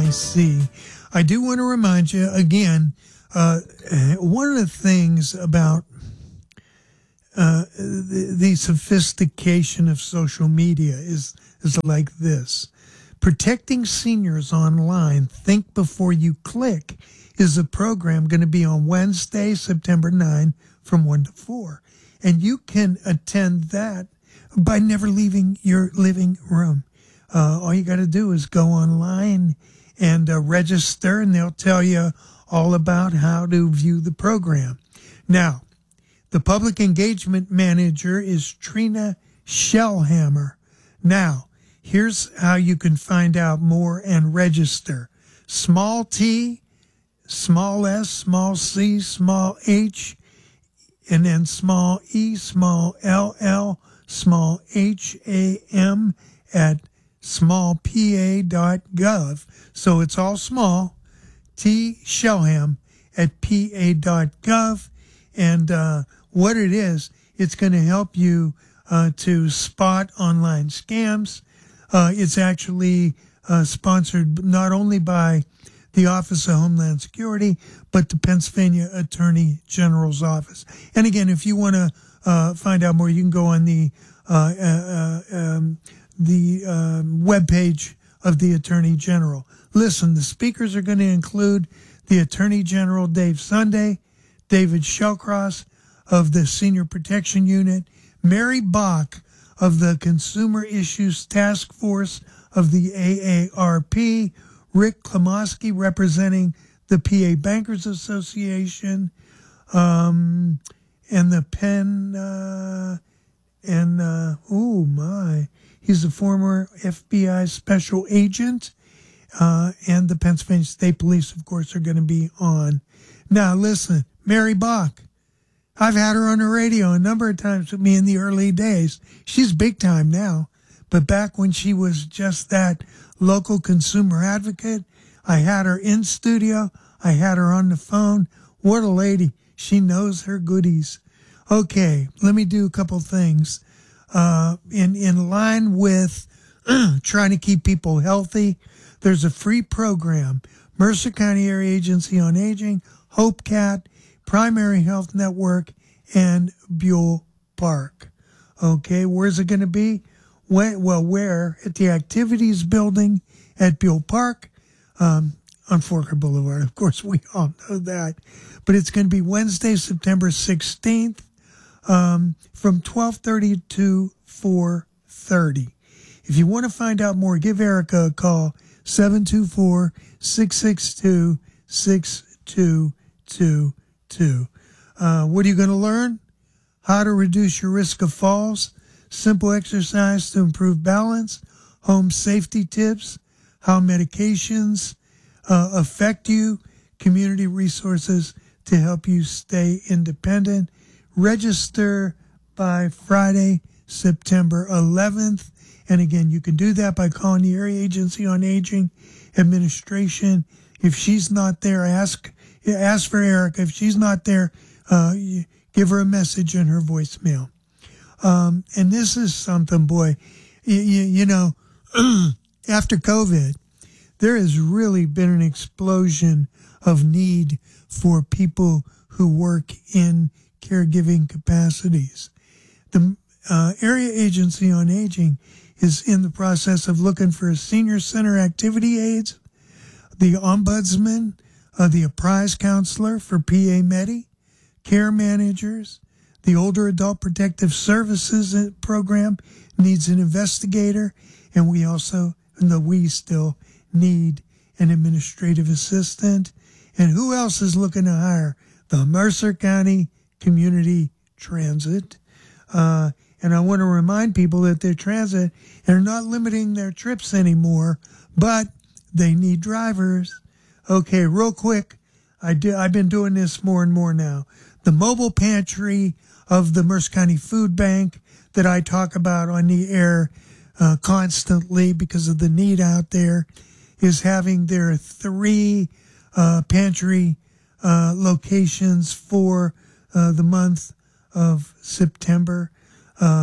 D.C. I do want to remind you again, one of the things about the sophistication of social media is like this. Protecting Seniors Online, Think Before You Click, is a program going to be on Wednesday, September 9 from 1 to 4. And you can attend that by never leaving your living room. All you got to do is go online and register, and they'll tell you all about how to view the program. Now, the public engagement manager is Trina Shellhammer. Now, here's how you can find out more and register. Small t, small s, small c, small h, and then small e, small ll, small ham at smallpa.gov. So it's all small, T Shellham at pa.gov. And what it is, it's going to help you to spot online scams. It's actually sponsored not only by the Office of Homeland Security, but the Pennsylvania Attorney General's office. And again, if you want to find out more, you can go on the webpage of the Attorney General. Listen, the speakers are going to include the Attorney General Dave Sunday, David Shellcross of the Senior Protection Unit, Mary Bach of the Consumer Issues Task Force of the AARP, Rick Klamoski representing the PA Bankers Association, and the Penn, he's a former FBI special agent, and the Pennsylvania State Police, of course, are going to be on. Now, listen, Mary Bach, I've had her on the radio a number of times with me in the early days. She's big time now, but back when she was just that local consumer advocate, I had her in studio. I had her on the phone. What a lady. She knows her goodies. Okay, let me do a couple things. In line with trying to keep people healthy, there's a free program, Mercer County Area Agency on Aging, HopeCat, Primary Health Network, and Buell Park. Okay, where's it going to be? Where? At the Activities Building at Buell Park, on Forker Boulevard. Of course, we all know that. But it's going to be Wednesday, September 16th, from 12:30 to 4:30. If you want to find out more, give Erica a call, 724-662-6222. What are you going to learn? How to reduce your risk of falls, simple exercise to improve balance, home safety tips, how medications affect you, community resources to help you stay independent. Register by Friday, September 11th. And again, you can do that by calling the Area Agency on Aging Administration. If she's not there, ask for Erica. If she's not there, give her a message in her voicemail. And this is something, boy, you know, after COVID, there has really been an explosion of need for people who work in caregiving capacities. The Area Agency on Aging is in the process of looking for senior center activity aides, the ombudsman, the apprise counselor for PA Medi, care managers. The Older Adult Protective Services program needs an investigator, and we still need an administrative assistant. And who else is looking to hire? The Mercer County Community Transit. And I want to remind people that their transit are not limiting their trips anymore, but they need drivers. Okay, real quick, I've been doing this more and more now. The mobile pantry of the Mercer County Food Bank that I talk about on the air constantly because of the need out there is having their 3 pantry locations for the month of September.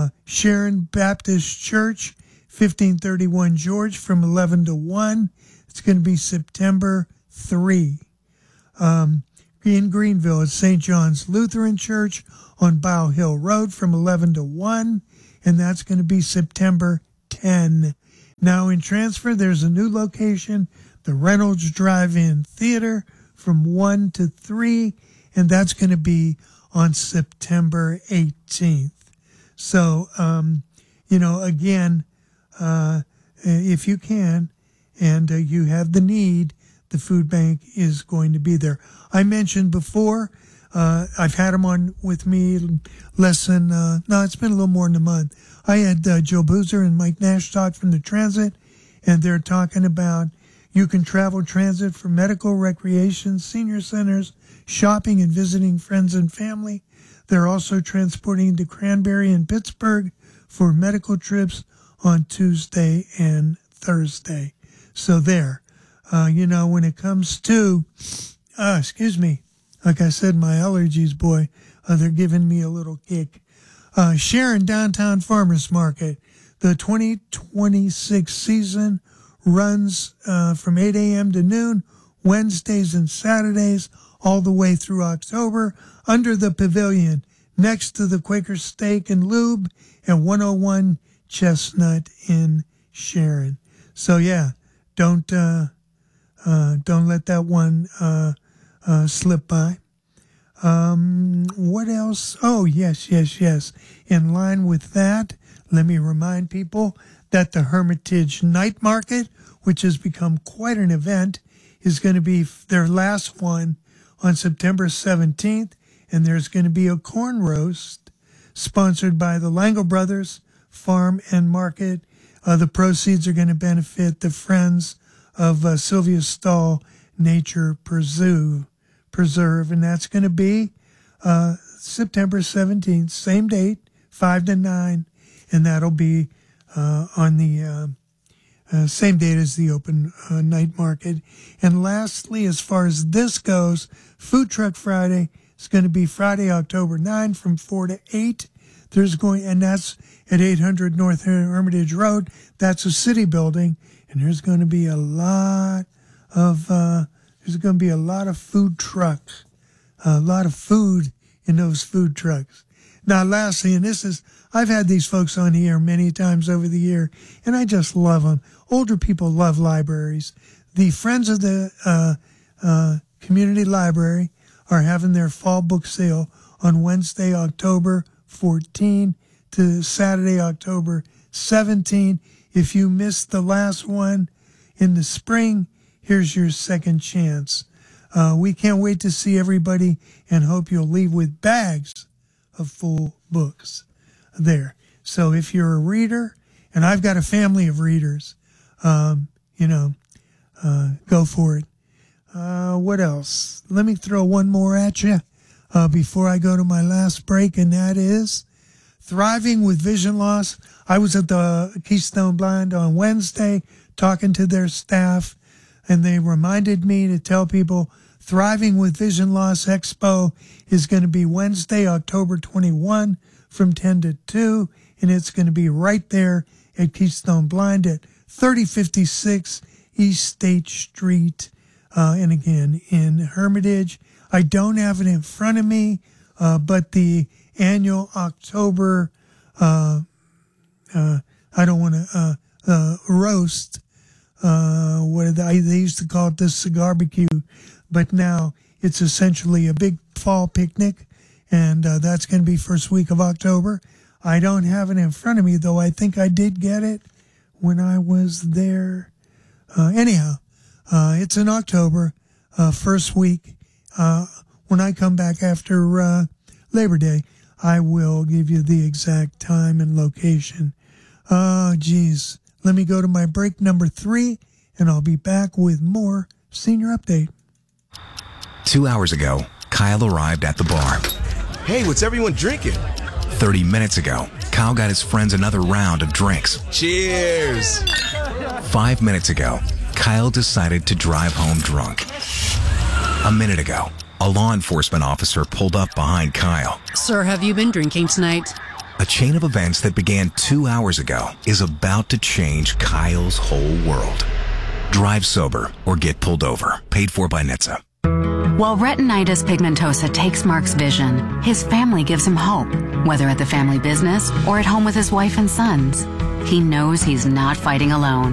Sharon Baptist Church, 1531 George, from 11 to 1. It's going to be September 3. In Greenville at St. John's Lutheran Church on Bow Hill Road from 11 to 1, and that's going to be September 10. Now in Transfer, there's a new location, the Reynolds Drive-In Theater from 1 to 3, and that's going to be on September 18th. So, again, if you can and you have the need, the food bank is going to be there. I mentioned before, I've had them on with me it's been a little more than a month. I had Joe Boozer and Mike Nash talk from the Transit, and they're talking about you can travel transit for medical, recreation, senior centers, shopping, and visiting friends and family. They're also transporting to Cranberry and Pittsburgh for medical trips on Tuesday and Thursday. So there, when it comes to, like I said, my allergies, boy, they're giving me a little kick. Sharon Downtown Farmers Market, the 2026 season runs from 8 a.m. to noon, Wednesdays and Saturdays, all the way through October, under the pavilion, next to the Quaker Steak and Lube and 101 Chestnut in Sharon. So yeah, don't let that one slip by. What else? Oh, yes. In line with that, let me remind people that the Hermitage Night Market, which has become quite an event, is going to be their last one on September 17th, and there's going to be a corn roast sponsored by the Lango Brothers Farm and Market. The proceeds are going to benefit the Friends of Sylvia Stahl Nature Preserve, and that's going to be September 17th, same date, 5 to 9, and that'll be on the same date as the open night market. And lastly, as far as this goes, Food Truck Friday is going to be Friday, October 9 from 4 to 8. And that's at 800 North Hermitage Road. That's a city building, and there's going to be a lot of food trucks, a lot of food in those food trucks. Now, lastly, and I've had these folks on here many times over the year, and I just love them. Older people love libraries. The Friends of the Community Library are having their fall book sale on Wednesday, October 14 to Saturday, October 17. If you missed the last one in the spring, here's your second chance. We can't wait to see everybody and hope you'll leave with bags of full books there. So if you're a reader, and I've got a family of readers, go for it. What else? Let me throw one more at you before I go to my last break, and that is Thriving with Vision Loss. I was at the Keystone Blind on Wednesday talking to their staff, and they reminded me to tell people Thriving with Vision Loss Expo is going to be Wednesday, October 21 from 10 to 2, and it's going to be right there at Keystone Blind at 3056 East State Street, and again, in Hermitage. I don't have it in front of me, but the annual October, I don't want to roast, they used to call it the cigar barbecue, but now it's essentially a big fall picnic, and that's going to be first week of October. I don't have it in front of me, though I think I did get it when I was there. Anyhow, it's in October, first week. When I come back after Labor Day, I will give you the exact time and location. Geez. Let me go to my break number 3, and I'll be back with more Senior Update. 2 hours ago, Kyle arrived at the bar. Hey, what's everyone drinking? 30 minutes ago, Kyle got his friends another round of drinks. Cheers! 5 minutes ago, Kyle decided to drive home drunk. A minute ago, a law enforcement officer pulled up behind Kyle. Sir, have you been drinking tonight? A chain of events that began 2 hours ago is about to change Kyle's whole world. Drive sober or get pulled over. Paid for by NHTSA. While retinitis pigmentosa takes Mark's vision, his family gives him hope, whether at the family business or at home with his wife and sons. He knows he's not fighting alone.